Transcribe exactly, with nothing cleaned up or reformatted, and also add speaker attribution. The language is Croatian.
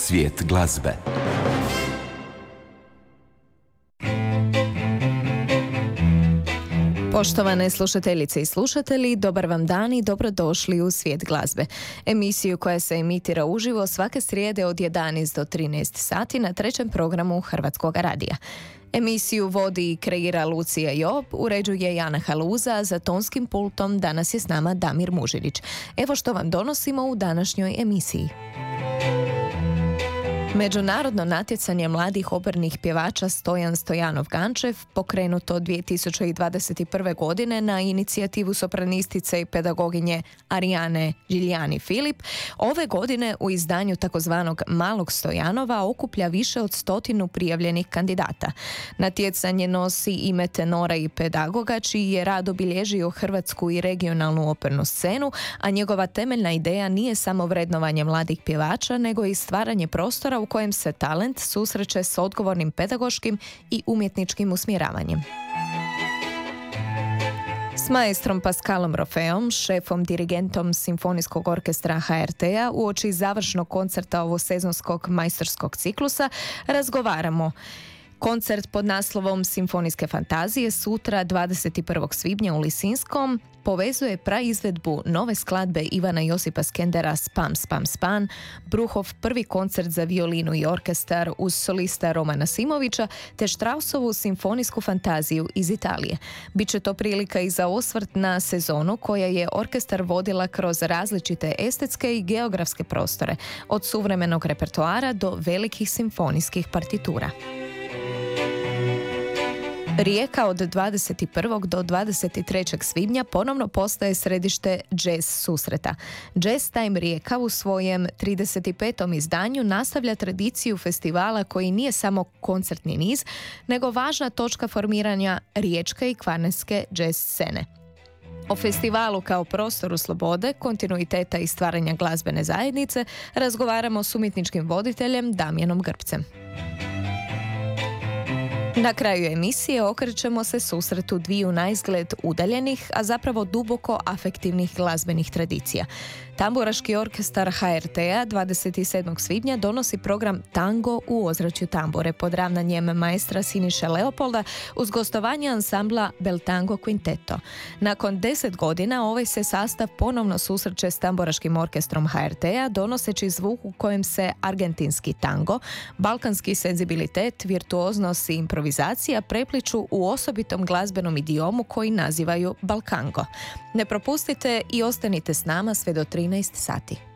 Speaker 1: Svijet glazbe.
Speaker 2: Poštovane slušateljice i slušatelji, dobar vam dan i dobrodošli u Svijet glazbe. Emisiju koja se emitira uživo svake srijede od jedanaest do trinaest sati na trećem programu Hrvatskog radija. Emisiju vodi i kreira Lucija Job, uređuje Jana Haluza, a za tonskim pultom danas je s nama Damir Mužirić. Evo što vam donosimo u današnjoj emisiji. Međunarodno natjecanje mladih opernih pjevača Stojan Stojanov-Gančev, pokrenuto dvije tisuće dvadeset prve. godine na inicijativu sopranistice i pedagoginje Arijane Giuliani Filip, ove godine u izdanju takozvanog Malog Stojanova okuplja više od stotinu prijavljenih kandidata. Natjecanje nosi ime tenora i pedagoga, čiji je rad obilježio hrvatsku i regionalnu opernu scenu, a njegova temeljna ideja nije samo vrednovanje mladih pjevača, nego i stvaranje prostora u kojem se talent susreće s odgovornim pedagoškim i umjetničkim usmjeravanjem. S maestrom Pascalom Rofeom, šefom dirigentom Simfonijskog orkestra H R T-a, uoči završnog koncerta ovosezonskog majstorskog ciklusa razgovaramo. Koncert pod naslovom Simfonijske fantazije sutra dvadeset prvog svibnja u Lisinskom povezuje praizvedbu nove skladbe Ivana Josipa Skendera Spam, spam, span, Bruhov prvi koncert za violinu i orkestar uz solista Romana Simovića, te Straussovu simfonijsku fantaziju iz Italije. Biće to prilika i za osvrt na sezonu koja je orkestar vodila kroz različite estetske i geografske prostore, od suvremenog repertoara do velikih simfonijskih partitura. Rijeka od dvadeset prvog do dvadeset trećeg svibnja ponovno postaje središte jazz susreta. Jazz Time Rijeka u svojem trideset petom izdanju nastavlja tradiciju festivala koji nije samo koncertni niz, nego važna točka formiranja riječke i kvarnerske jazz scene. O festivalu kao prostoru slobode, kontinuiteta i stvaranja glazbene zajednice razgovaramo s umjetničkim voditeljem Damjanom Grbcem. Na kraju emisije okrećemo se susretu dviju naizgled udaljenih, a zapravo duboko afektivnih glazbenih tradicija. Tamburaški orkestar H R T-a dvadeset sedmog svibnja donosi program Tango u ozračju tambure pod ravnanjem maestra Siniše Leopolda uz gostovanje ansambla Bel Tango Quintetto. Nakon deset godina ovaj se sastav ponovno susreće s tamburaškim orkestrom H R T-a donoseći zvuk u kojem se argentinski tango, balkanski senzibilitet, virtuoznost i improvizacija prepliču u osobitom glazbenom idiomu koji nazivaju Balkango. Ne propustite i ostanite s nama sve do trinaest sati.